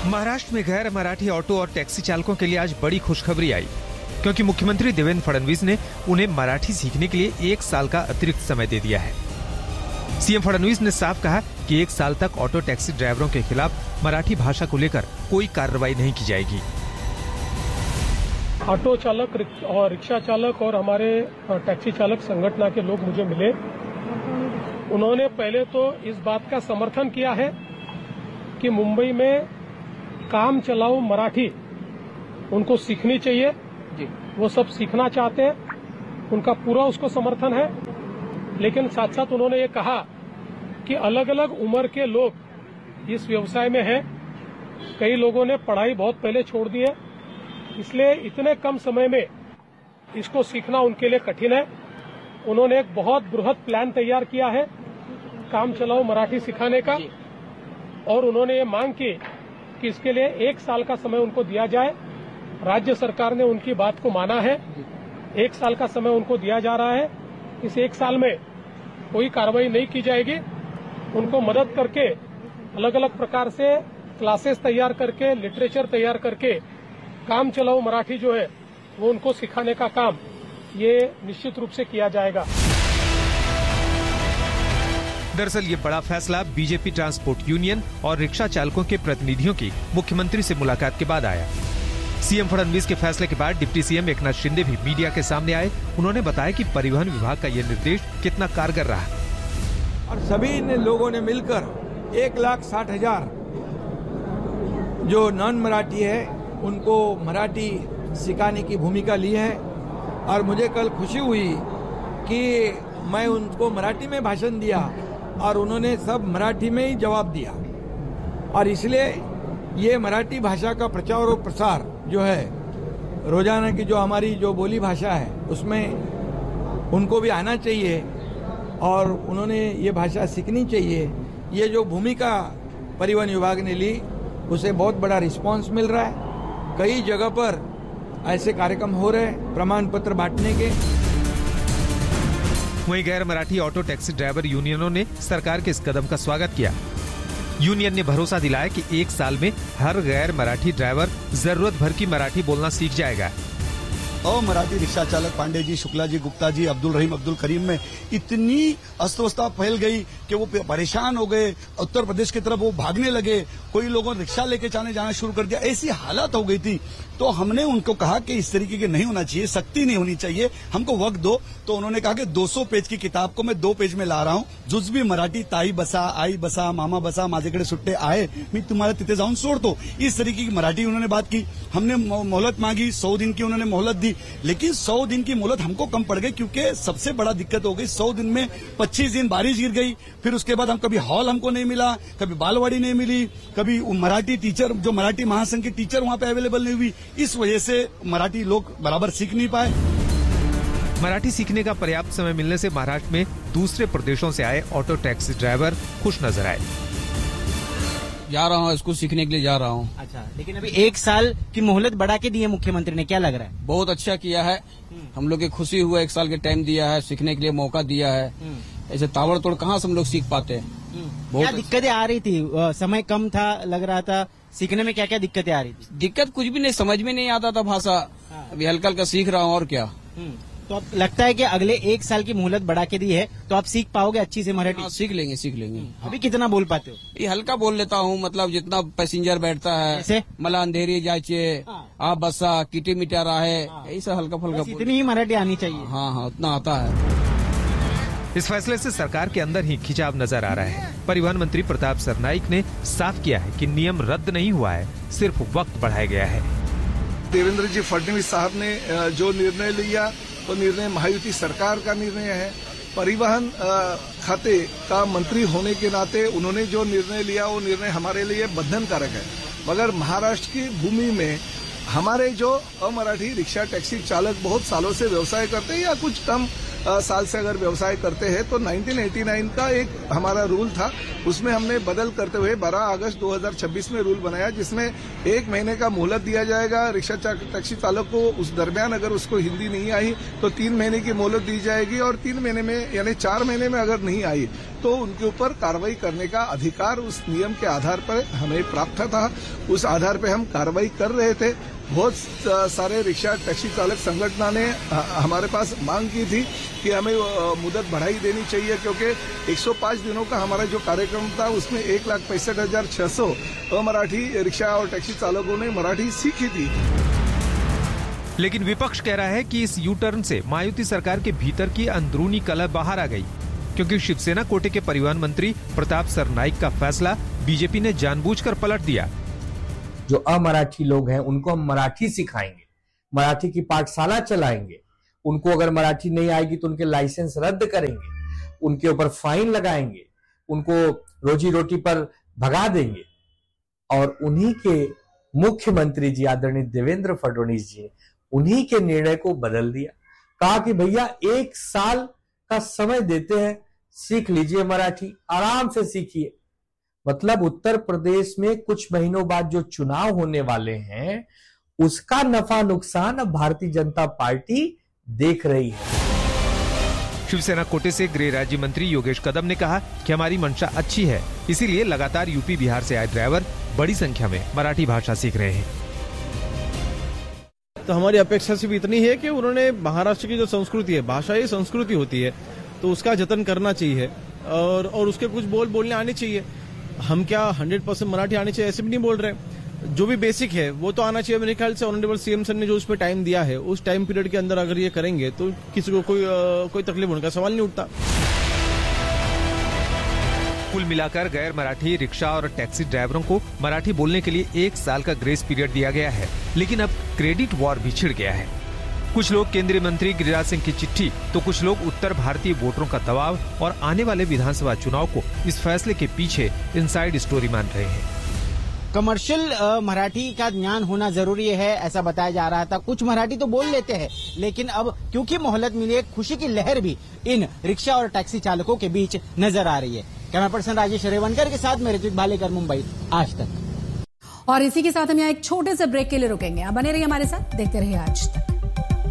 महाराष्ट्र में गैर मराठी ऑटो और टैक्सी चालकों के लिए आज बड़ी खुशखबरी आई, क्योंकि मुख्यमंत्री देवेंद्र फडणवीस ने उन्हें मराठी सीखने के लिए 1 साल का अतिरिक्त समय दे दिया है। सीएम फडणवीस ने साफ कहा कि 1 साल तक ऑटो टैक्सी ड्राइवरों के खिलाफ मराठी भाषा को लेकर कोई कार्रवाई नहीं की जाएगी। ऑटो चालक और रिक्शा चालक और हमारे टैक्सी चालक संगठन के लोग मुझे मिले। उन्होंने पहले तो इस बात का समर्थन किया है कि मुंबई में काम चलाओ मराठी उनको सीखनी चाहिए जी। वो सब सीखना चाहते हैं, उनका पूरा उसको समर्थन है। लेकिन साथ साथ उन्होंने ये कहा कि अलग अलग उम्र के लोग इस व्यवसाय में हैं। कई लोगों ने पढ़ाई बहुत पहले छोड़ दी है, इसलिए इतने कम समय में इसको सीखना उनके लिए कठिन है। उन्होंने एक बहुत बृहद प्लान तैयार किया है काम चलाओ मराठी सिखाने का, और उन्होंने ये मांग की कि इसके लिए 1 साल का समय उनको दिया जाए। राज्य सरकार ने उनकी बात को माना है, 1 साल का समय उनको दिया जा रहा है। इस 1 साल में कोई कार्रवाई नहीं की जाएगी। उनको मदद करके अलग अलग प्रकार से क्लासेस तैयार करके, लिटरेचर तैयार करके काम चलाओ मराठी जो है वो उनको सिखाने का काम ये निश्चित रूप से किया जाएगा। दरअसल ये बड़ा फैसला बीजेपी ट्रांसपोर्ट यूनियन और रिक्शा चालकों के प्रतिनिधियों की मुख्यमंत्री से मुलाकात के बाद आया। सीएम फडणवीस के फैसले के बाद डिप्टी सीएम एकनाथ शिंदे भी मीडिया के सामने आए। उन्होंने बताया कि परिवहन विभाग का ये निर्देश कितना कारगर रहा और सभी लोगों ने मिलकर 1,60,000 जो नॉन मराठी है उनको मराठी सिखाने की भूमिका ली है। और मुझे कल खुशी हुई कि मैं उनको मराठी में भाषण दिया और उन्होंने सब मराठी में ही जवाब दिया। और इसलिए ये मराठी भाषा का प्रचार और प्रसार जो है रोजाना की जो हमारी जो बोली भाषा है उसमें उनको भी आना चाहिए और उन्होंने ये भाषा सीखनी चाहिए। ये जो भूमिका परिवहन विभाग ने ली उसे बहुत बड़ा रिस्पांस मिल रहा है। कई जगह पर ऐसे कार्यक्रम हो रहे हैं प्रमाण पत्र बांटने के। वहीं गैर मराठी ऑटो टैक्सी ड्राइवर यूनियनों ने सरकार के इस कदम का स्वागत किया। यूनियन ने भरोसा दिलाया कि 1 साल में हर गैर मराठी ड्राइवर जरूरत भर की मराठी बोलना सीख जाएगा। मराठी रिक्शा चालक पांडे जी, शुक्ला जी, गुप्ता जी, अब्दुल रहीम, अब्दुल करीम में इतनी अस्वस्थता फैल गई कि वो परेशान हो गए। उत्तर प्रदेश की तरफ वो भागने लगे। कोई लोगों ने रिक्शा लेके जाना शुरू कर दिया। ऐसी हालत हो गई थी। तो हमने उनको कहा कि इस तरीके के नहीं होना चाहिए, सख्ती नहीं होनी चाहिए, हमको वक्त दो। तो उन्होंने कहा कि 200 पेज की किताब को मैं 2 पेज में ला रहा हूं। जुजबी मराठी ताई बसा, आई बसा, मामा बसा, माझेकडे सुट्टे आए, मी तुम्हारा तिथे जाऊन सोडतो। इस तरीके की मराठी उन्होंने बात की। हमने मोहलत मांगी, 100 दिन की उन्होंने मोहलत दी। लेकिन 100 दिन की मोहलत हमको कम पड़ गई, क्योंकि सबसे बड़ा दिक्कत हो गई 100 दिन में 25 दिन बारिश गिर गई। फिर उसके बाद हम कभी हॉल हमको नहीं मिला, कभी बालवाड़ी नहीं मिली, कभी मराठी टीचर जो मराठी महासंघ के टीचर वहां पे अवेलेबल नहीं हुई। इस वजह से मराठी लोग बराबर सीख नहीं पाए। मराठी सीखने का पर्याप्त समय मिलने से महाराष्ट्र में दूसरे प्रदेशों से आए ऑटो टैक्सी ड्राइवर खुश नजर आए। जा रहा हूँ, इसको सीखने के लिए जा रहा हूँ। अच्छा, लेकिन अभी 1 साल की मोहलत बढ़ा के दी है मुख्यमंत्री ने, क्या लग रहा है? बहुत अच्छा किया है। हम लोग की खुशी हुआ, 1 साल के टाइम दिया है, सीखने के लिए मौका दिया है। ऐसे ताबड़तोड़ कहाँ से हम लोग सीख पाते हैं। क्या दिक्कतें आ रही थी? समय कम था, लग रहा था। सीखने में क्या क्या दिक्कतें आ रही थी? दिक्कत कुछ भी नहीं, समझ में नहीं आता था भाषा। अभी हल्का हल्का सीख रहा हूँ और क्या। तो अब लगता है कि अगले 1 साल की मोहलत बढ़ा के दी है तो आप सीख पाओगे अच्छी से मराठी? सीख लेंगे। अभी कितना बोल पाते हो? ये हल्का बोल लेता हूँ, मतलब जितना पैसेंजर बैठता है, जैसे मला अंधेरी जायचे, आप बसा, किटी मिटा रहा है, यही सब हल्का फुल्का। इतनी ही मराठी आनी चाहिए। हाँ, उतना आता है। इस फैसले से सरकार के अंदर ही खिंचाव नजर आ रहा है। परिवहन मंत्री प्रताप सरनाईक ने साफ किया है कि नियम रद्द नहीं हुआ है, सिर्फ वक्त बढ़ाया गया है। देवेंद्र जी फडणवीस साहब ने जो निर्णय लिया तो निर्णय महायुति सरकार का निर्णय है। परिवहन खाते का मंत्री होने के नाते उन्होंने जो निर्णय लिया वो निर्णय हमारे लिए बंधनकारक है। मगर महाराष्ट्र की भूमि में हमारे जो अमराठी रिक्शा टैक्सी चालक बहुत सालों से व्यवसाय करते हैं या कुछ कम साल से अगर व्यवसाय करते हैं तो 1989 का एक हमारा रूल था, उसमें हमने बदल करते हुए 12 अगस्त 2026 में रूल बनाया, जिसमें 1 महीने का मोहलत दिया जाएगा रिक्शा टैक्सी चालक को। उस दरमियान अगर उसको हिंदी नहीं आई तो 3 महीने की मोहलत दी जाएगी, और 3 महीने में यानी 4 महीने में अगर नहीं आई तो उनके ऊपर कार्रवाई करने का अधिकार उस नियम के आधार पर हमें प्राप्त था। उस आधार पर हम कार्रवाई कर रहे थे। बहुत सारे रिक्शा टैक्सी चालक संगठनों ने हमारे पास मांग की थी कि हमें मुदत बढ़ाई देनी चाहिए, क्योंकि 105 दिनों का हमारा जो कार्यक्रम था उसमें 1,65,600 अमराठी रिक्शा और टैक्सी चालकों ने मराठी सीखी थी। लेकिन विपक्ष कह रहा है कि इस यू टर्न से महायुति सरकार के भीतर की अंदरूनी कलह बाहर आ गई, क्योंकि शिवसेना कोटे के परिवहन मंत्री प्रताप सरनाईक का फैसला बीजेपी ने जानबूझकर पलट दिया। जो अमराठी लोग हैं उनको हम मराठी सिखाएंगे, मराठी की पाठशाला चलाएंगे, उनको अगर मराठी नहीं आएगी तो उनके लाइसेंस रद्द करेंगे, उनके ऊपर फाइन लगाएंगे, उनको रोजी रोटी पर भगा देंगे। और उन्हीं के मुख्यमंत्री जी आदरणीय देवेंद्र फडणवीस जी उन्हीं के निर्णय को बदल दिया, कहा कि भैया 1 साल का समय देते हैं, सीख लीजिए मराठी, आराम से सीखिए। मतलब उत्तर प्रदेश में कुछ महीनों बाद जो चुनाव होने वाले हैं उसका नफा नुकसान अब भारतीय जनता पार्टी देख रही है। शिवसेना कोटे से गृह राज्य मंत्री योगेश कदम ने कहा कि हमारी मंशा अच्छी है, इसीलिए लगातार यूपी बिहार से आए ड्राइवर बड़ी संख्या में मराठी भाषा सीख रहे हैं। तो हमारी अपेक्षा सिर्फ इतनी है कि उन्होंने महाराष्ट्र की जो संस्कृति है, भाषा ही संस्कृति होती है, तो उसका जतन करना चाहिए और उसके कुछ बोलने आने चाहिए। हम क्या 100% मराठी आनी चाहिए ऐसे भी नहीं बोल रहे, जो भी बेसिक है वो तो आना चाहिए। मेरे ख्याल से ऑनरेबल सीएम सर ने जो उस पर टाइम दिया है, उस टाइम पीरियड के अंदर अगर ये करेंगे तो किसी को कोई तकलीफ होने का सवाल नहीं उठता। कुल मिलाकर गैर मराठी रिक्शा और टैक्सी ड्राइवरों को मराठी बोलने के लिए 1 साल का ग्रेस पीरियड दिया गया है, लेकिन अब क्रेडिट वॉर भी छिड़ गया है। कुछ लोग केंद्रीय मंत्री गिरिराज सिंह की चिट्ठी, तो कुछ लोग उत्तर भारतीय वोटरों का दबाव और आने वाले विधानसभा चुनाव को इस फैसले के पीछे इनसाइड स्टोरी मान रहे हैं। कमर्शियल मराठी का ज्ञान होना जरूरी है, ऐसा बताया जा रहा था। कुछ मराठी तो बोल लेते हैं, लेकिन अब क्योंकि मोहलत मिली है, खुशी की लहर भी इन रिक्शा और टैक्सी चालकों के बीच नजर आ रही है। कैमरा पर्सन राजेश रेवनकर के साथ मैं ऋत्विक भालेकर, मुंबई आज तक। और इसी के साथ हम यहाँ एक छोटे से ब्रेक के लिए रुकेंगे। आप बने रहिए हमारे साथ, देखते रहिए आज तक।